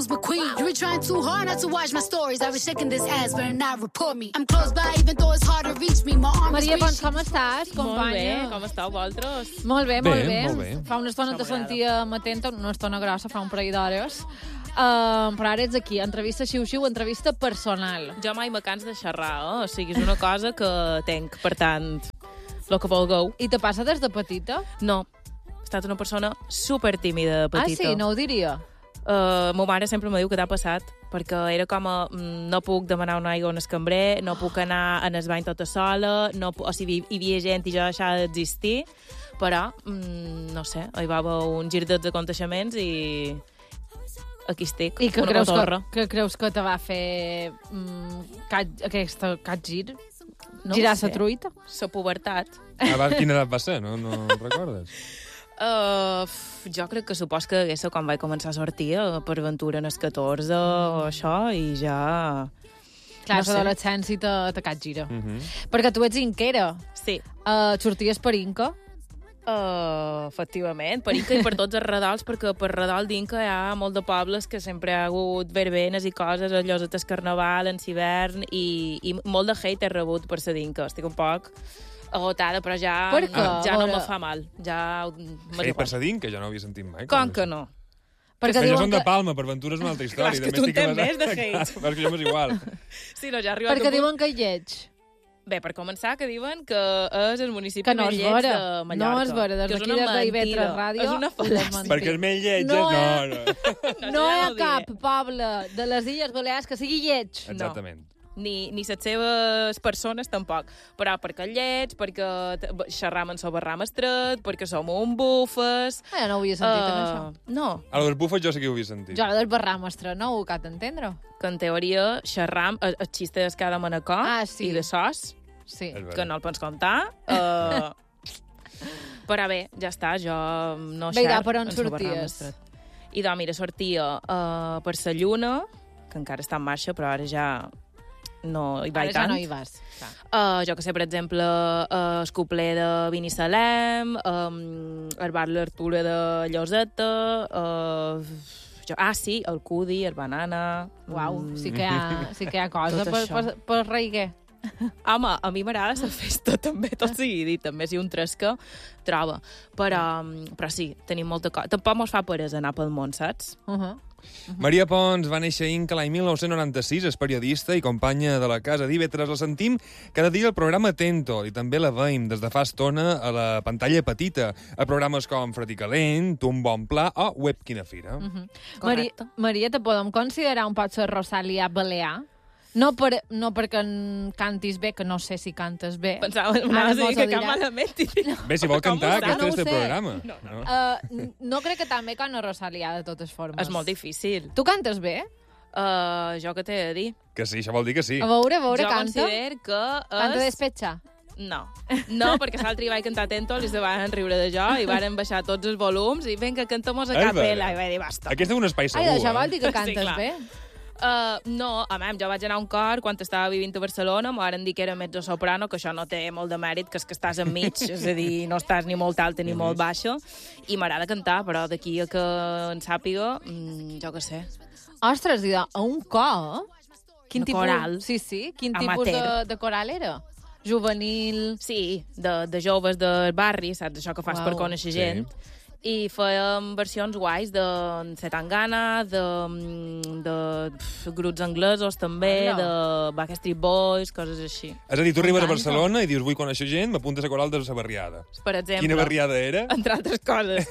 Rose McQueen. You were trying too hard not to watch my stories. I was shaking this ass, better not report me. I'm close by, even though it's hard to reach me. My arm Maria Pons, com estàs, companya? Molt bé, com esteu vosaltres? Molt bé, molt bé. Molt bé. Fa una estona te sentia atenta, una estona grossa, fa un parell d'hores. Però ara ets aquí, entrevista xiu-xiu, entrevista personal. Jo mai me cans de xerrar, o sigui, és una cosa que tenc, per tant, el que vulgueu. I te passa des de petita? No, he estat una persona super tímida de petita. Ah, sí? No ho diria. Ma mare sempre me diu que t'ha passat, perquè era com a no puc demanar una aigua a un escambrer, no puc anar en el bany tota sola, o sigui, hi havia gent i jo deixava d'existir, però, no sé, hi va haver un gir dels aconteixements i aquí estic, I que una creus cotorra. que creus que te va fer aquest gir? No girar la truita? La pubertat. Abans, quina edat va ser? No recordes? Jo crec que supos que hagués quan vaig començar a sortir per aventura en els 14 o això, i ja... Clar, No sé. l'adolescència te gira. Perquè tu ets inquera. Sí. Sorties per Inca? Efectivament, per Inca i per tots els redals, perquè per redol d'Inca hi ha molt de pobles que sempre hi ha hagut verbenes i coses, el lloset del carnaval, en l'hivern, i molt de hate he rebut per ser d'Inca. Estic un poc agotada, però ja, Per què? ja no Veure- me fa mal. Ja Ei, per Sadín, que jo no havia sentit mai. Com que no? Perquè Jo diuen som de que, Palma, per Ventura és una altra història. Clar, és que també tu en estic tens basat- més de hate. Clar, perquè jo m'és igual. Sí, no, ja ha arribat perquè diuen que hi lleig. Bé, per començar, que diuen que és el municipi Que no més és lleig vera. de Mallorca. No és vera. Des Que és d'aquí, una des d'IV3 mentida. Ràdio, És una ho fal·làcia. desmentim. Perquè els més lletges, No, no. No hi ha ho diré. cap poble de les Illes Balears que sigui lleig. Exactament. Ni les seves persones tampoc. Però perquè lleig, perquè xerram en sobarram estret, perquè som un bufes... Jo no ho havia sentit, això. No, A los bufes jo sí que ho havia sentit. Jo la del barramestre no ho cat entendre. que en teoria xerram el xiste de cada manacó Sí. i de sos, Sí. És veritat. que no el pots comptar. Però bé, ja està, jo no Bé, i xerro per on en Sobarram sorties? Estret. I doncs, mira, sortia per la Lluna, que encara està en marxa, però ara ja no hi vaig Ara ja tant. no hi vas. Clar. Jo que sé, per exemple, el cupler de Binissalem, el bar l'Artura de Lloseta, sí, el Cudi, el Banana... Uau, sí que hi ha cosa Tot per això. reiguer. Home, a mi m'agrada la festa també, tot sigui dit, també si un tresca troba. Però sí, tenim molta cosa. Tampoc mos fa peresa anar pel món, saps? Maria Pons va néixer a Inca l'any 1996, és periodista i companya de la casa d'IV3. La sentim cada dia al programa Tento i també la veiem des de fa estona a la pantalla petita, a programes com Freticalent, Un bon pla o Web Quina Fira. Correcte. Maria, te podem considerar un pot ser Rosalia Balear? No perquè cantis bé, que no sé si cantes bé. Pensava Ara a dir mos ho que diràs. cap malament. Bé, si vol Com cantar, ho sap? aquest No és ho el sé. programa. No. No crec que tan bé com la Rosalia, de totes formes. És molt difícil. Tu cantes bé? Jo què t'he de dir? Que sí, això vol dir que sí. A veure, Jo canta. considero que Canta és... despecha. No, perquè l'altre dia vaig cantar Tento i se van riure de jo i varen baixar tots els volums i vinga, cantamos a Ai, capella. veure. I vaig dir, basta. Aquest és un espai segur, Ai, això vol dir que Sí, cantes clar. bé? No, jo vaig anar a un cor quan estava vivint a Barcelona, m'ho van dir que era mezzo-soprano, que això no té molt de mèrit, que és que estàs enmig, és a dir, no estàs ni molt alta ni molt baixa, i m'agrada cantar, però d'aquí a que en sàpiga, jo què sé. Ostres, i a un cor? Quin Un coral. Sí, quin tipus Amateur. de coral era? Juvenil... Sí, de joves del barri, saps? Això que fas per conèixer Sí. gent. I fèiem versions guais de Zetangana, de grups anglesos també, Hola. de Backstreet Boys, coses així. És a dir, tu arribes a M'encanta. Barcelona i dius, vull conèixer gent, m'apuntes a coral de la barriada. Per exemple, Quina barriada era? entre altres coses.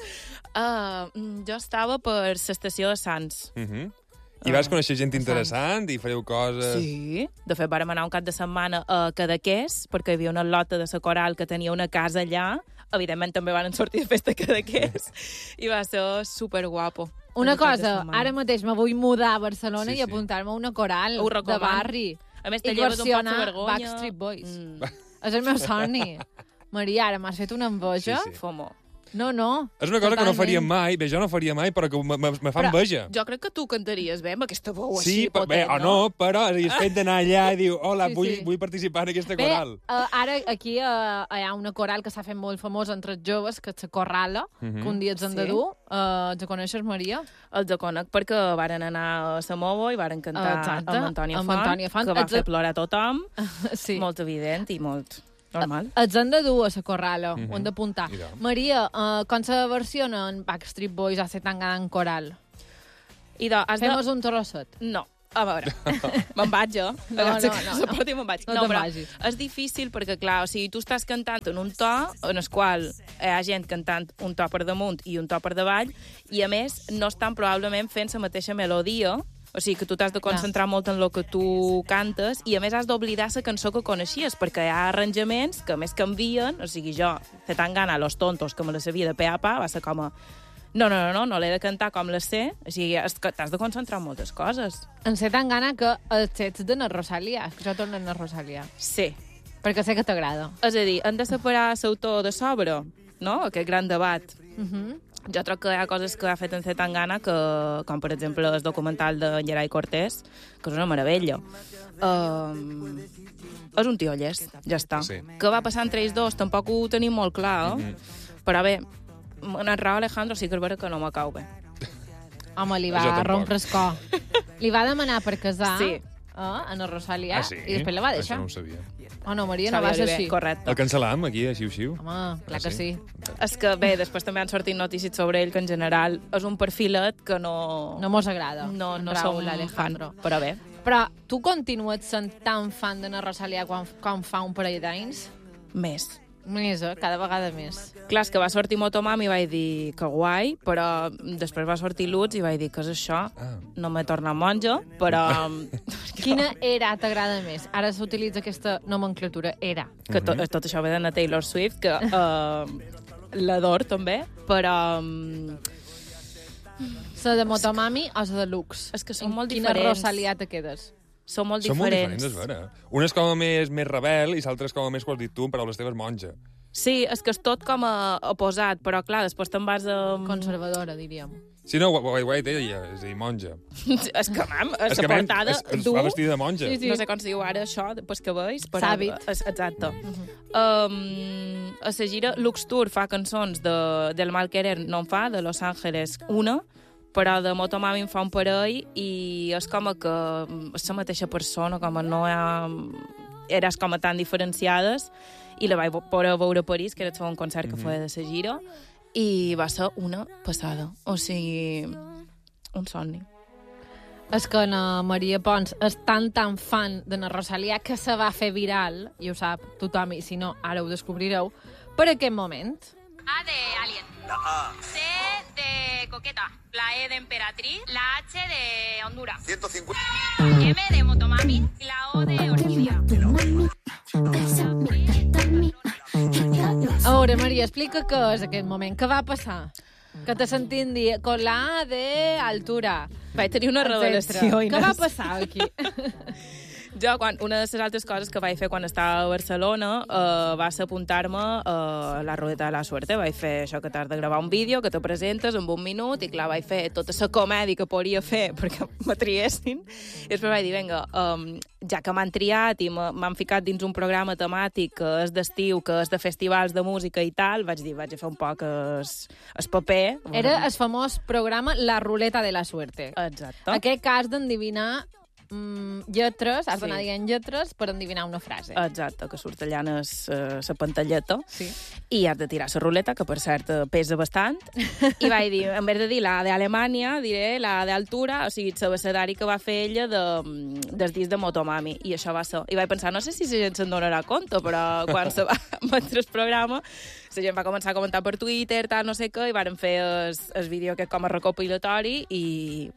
Jo estava per l'estació de Sants. I vas conèixer gent interessant i fareu coses... Sí. De fet, vàrem anar un cap de setmana a Cadaqués, perquè hi havia una lota de la coral que tenia una casa allà. Evidentment, també van sortir de festa a Cadaqués. I va ser superguapo. Una Un cap de cosa, setmana. ara mateix me vull mudar a Barcelona Sí, i sí. apuntar-me a una coral Ho de recomano. barri. A més, I te lleves un poc de versionar vergonya. Backstreet Boys. És el meu somni. Maria, ara m'has fet una Sí, emboja. sí. Fomo. No. És una cosa que no faríem mai, bé, jo no faria mai, però que me fa enveja. Jo crec que tu cantaries bé amb aquesta veu Sí, així potent, bé, o no, però és fet d'anar allà i diu, hola, Sí. vull participar en aquesta Bé, coral. ara aquí hi ha una coral que s'ha fet molt famosa entre els joves, que és la Corrala, que un dia ens han de dur. Els coneixes, Maria? Els de conec perquè varen anar a Samovo i varen cantar Exacte, amb Antònia amb Font, Antònia Font. que va fer plorar tothom, Sí. molt evident i molt normal. Els han de dur a la Corrala, ho han d'apuntar. Mira. Maria, com se versiona en Backstreet Boys a ser tan gran coral? Idò, has de... Fem-nos un trosset. No. A veure, me'n vaig jo. No, Se pot dir me'n vaig. No No, te'n però vagis. és difícil perquè, clar, o sigui, tu estàs cantant en un to en el qual hi ha gent cantant un to per damunt i un to per davall i, a més, no estan probablement fent la mateixa melodia. O sigui, que tu t'has de concentrar molt en el que tu cantes i, a més, has d'oblidar la cançó que coneixies, perquè hi ha arranjaments que, a més, canvien. O sigui, jo, de tan gana, Los Tontos, que me la sabia de pe a pa, va ser com a... No l'he de cantar com la sé. O sigui, t'has de concentrar en moltes coses. Em sé tan gana que els ets de na Rosalia. Jo torno a na Rosalia. Sí. Perquè sé que t'agrada. És a dir, hem de separar l'autor de l'obra, no? Aquest gran debat. Jo trobo que hi ha coses que ha fet en Zetangana, com per exemple el documental de Gerai Cortés, que és una meravella. És un tio llest, ja està. Sí. Què va passar entre ells dos? Tampoc ho tenim molt clar, però bé, en el Raúl Alejandro sí que és vera que no m'acau bé. Home, li Jo va tampoc. rompre el cor. Li va demanar per casar Sí. a na Rosalia sí? i després la va deixar. Això no ho sabia. Oh, no, Maria, no Xavi va ser Oliver, així. correcte. El cancel·lam, aquí, a Xiu-Xiu? Home, clar que sí. És que bé, després també han sortit notícies sobre ell, que en general és un perfilet que no... No mos agrada. No, en no Raúl som Alejandro. fan, però bé. Però tu continues sent tan fan de na Rosalia quan fa un parell d'anys? Més. Més, cada vegada més. Clar, és que va sortir Motomami i vaig dir que guai, però després va sortir Lutz i vaig dir que és això. No m'he tornat monja, però... Quina era t'agrada més? Ara s'utilitza aquesta nomenclatura, era. que tot això ve de na Taylor Swift, que l'ador també, però... La de Motomami o la de Lux? És que són molt Quina diferents. Rosalia te quedes? Són molt Són molt diferents. diferents, és vera. Una és com a més rebel i l'altra és com a més, com has dit tu, en paraules teves, monja. Sí, és que és tot com a oposat, però clar, després te'n vas a... Conservadora, diríem. Sí, no, guai, ella, és a dir, monja. És que, mam, És la que portada es du... fa vestida de monja. Sí, sí. No sé com se diu ara això, després que veus, però... S'hàbit. Exacte. A la gira, Lux Tour fa cançons del Mal Querer, no en fa, de Los Ángeles una, però de Motomami en fa un parell i és com que és la mateixa persona, com no hi ha... Eres com tan diferenciades i la vaig poder veure a París, que era el segon concert que feia de la gira, i va ser una passada. O sigui, un somni. És que na Maria Pons és tan fan de na Rosalia que se va fer viral, i ho sap tothom, i si no, ara ho descobrireu, per aquest moment. A de Alien. La A. C de Coqueta. La E de Emperatriz. La H de Honduras. 150. M de Motomami. Y la O de Orquídea. A veure, Maria, explica què és aquest moment. Què va passar? Que te sentim dir con la A de altura. Vaig tenir una revelació, Inés. Què va passar aquí? Jo, una de les altres coses que vaig fer quan estava a Barcelona va ser apuntar-me a la Ruleta de la Suerte. Vaig fer això que t'has de gravar un vídeo, que te presentes en un minut, i clar, vaig fer tota la comèdia que podria fer perquè me triessin. I després vaig dir, vinga, ja que m'han triat i m'han ficat dins un programa temàtic que és d'estiu, que és de festivals de música i tal, vaig dir, vaig a fer un poc el paper. Era el famós programa La Ruleta de la Suerte. Exacte. Aquest cas d'endevinar lletres, has d'anar dient lletres per endevinar una frase. Exacte, que surt allà en la pantalleta. Sí. I has de tirar la ruleta, que per cert pesa bastant. I vaig dir, en vez de dir la d'Alemanya, diré la d'altura, o sigui, l'abecedari que va fer ella del disc de Motomami. I això va ser. I vaig pensar, no sé si la gent se'n donarà compte, però quan se va emetre el programa, la gent va començar a comentar per Twitter, tal, no sé què, i varen fer el vídeo aquest com a recopilatori i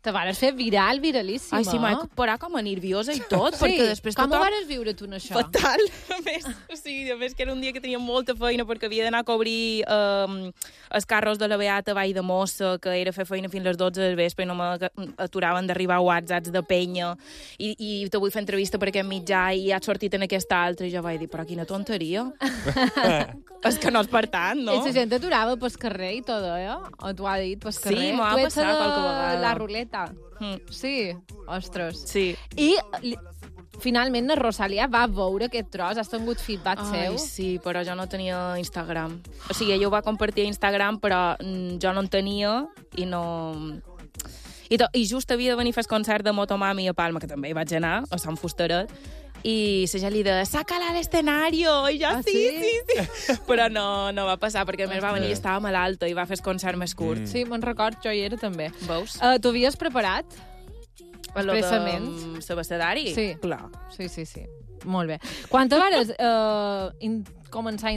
Te vares fer viralíssima. Ai, sí, m'he parat com a nerviosa i tot, perquè després com tothom... ho vares viure tu, en això? Fatal. A més que era un dia que tenia molta feina perquè havia d'anar a cobrir els carros de la Beata a Vall de Mossa, que era fer feina fins a les 12 del vespre i no m'aturaven d'arribar a WhatsApps de penya i te vull fer entrevista per aquest mitjà i has sortit en aquesta altra i jo vaig dir, però quina tonteria. És que no és per tant, no? I la gent t'aturava pel carrer i tot, O t'ho ha dit pel carrer? Sí, m'ho ha passat qualque vegada. La ruleta. Sí, ostres. Sí. I finalment la Rosalia va veure aquest tros, has tingut feedback seu? Ai, sí, però jo no tenia Instagram. O sigui, ella ho va compartir a Instagram, però jo no en tenia i no... I just havia de venir a fer el concert de Motomami a Palma, que també hi vaig anar, a Sant Fusteret, i la gent li deia, sácala al escenario, i jo, sí. Però no va passar, perquè a més va venir i estava malalta i va fer el concert més curt. Sí, me'n record, jo hi era també. Veus? T'ho havies preparat? Expressament? L'abecedari? Sí. Clar. Sí. Molt bé. Quan te vares començar a